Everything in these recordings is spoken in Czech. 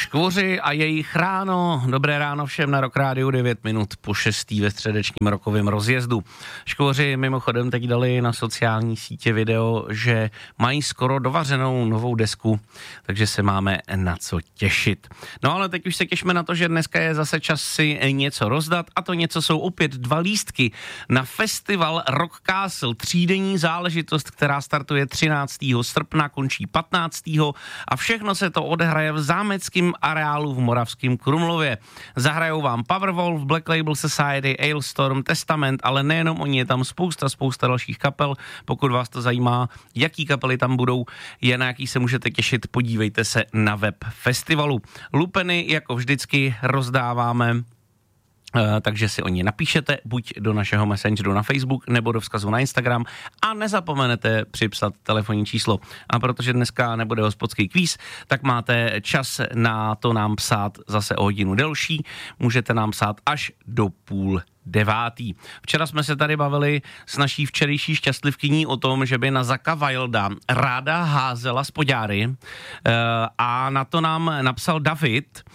Škvoři a jejich ráno. Dobré ráno všem na Rock Rádiu, 9 minut po 6. ve středečním rokovém rozjezdu. Škvoři mimochodem teď dali na sociální sítě video, že mají skoro dovařenou novou desku, takže se máme na co těšit. No ale teď už se těšíme na to, že dneska je zase čas si něco rozdat, a to něco jsou opět 2 lístky na festival Rock Castle, 3denní záležitost, která startuje 13. srpna, končí 15. a všechno se to odehraje v zámeckém areálu v Moravském Krumlově. Zahrajou vám Powerwolf, Black Label Society, Ailstorm, Testament, ale nejenom oni, je tam spousta dalších kapel. Pokud vás to zajímá, jaký kapely tam budou, je na jaký se můžete těšit, podívejte se na web festivalu. Lupeny jako vždycky rozdáváme, takže si o ně napíšete, buď do našeho messengeru na Facebook, nebo do vzkazu na Instagram a nezapomenete připsat telefonní číslo. A protože dneska nebude hospodský kvíz, tak máte čas na to nám psát zase o hodinu delší. Můžete nám psát až do 8:30. Včera jsme se tady bavili s naší včerejší šťastlivkyní o tom, že by na Zaka Wilda ráda házela spodňáry, a na to nám napsal David,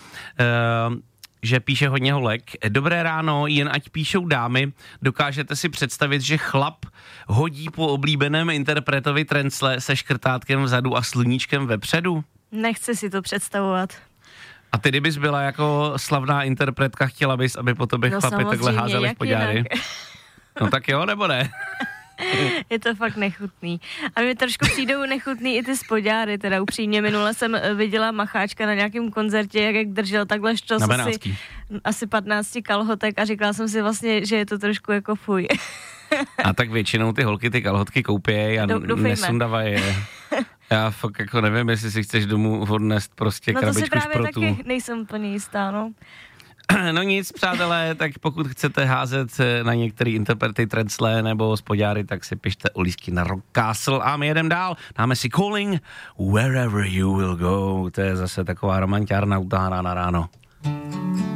že píše hodně holek. Dobré ráno, jen ať píšou dámy, dokážete si představit, že chlap hodí po oblíbeném interpretovi trencle se škrtátkem vzadu a sluníčkem vepředu? Nechci si to představovat. A ty, kdybys byla jako slavná interpretka, chtěla bys, aby po tobě chlapi takhle házeli spodňáry? No tak jo, nebo ne? Je to fakt nechutný. A mi trošku přijdou nechutný i ty spodňáry, teda upřímně. Minule jsem viděla Macháčka na nějakém koncertě, jak držel takhle štos asi 15 kalhotek a říkala jsem si vlastně, že je to trošku jako fuj. A tak většinou ty holky ty kalhotky koupějí a nesundávají je. Já fakt jako nevím, jestli si chceš domů odnést prostě krabičku šprotů. No to si právě taky nejsem úplně jistá, no. No nic, přátelé, tak pokud chcete házet na některý interprety trencle nebo spodňáry, tak si pište o lístky na Rock Castle a my jedeme dál. Dáme si Calling Wherever You Will Go. To je zase taková romantiárna utáhaná na ráno.